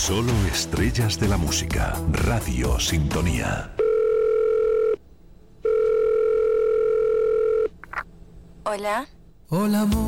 Solo estrellas de la música. Radio Sintonía. Hola. Hola, amor.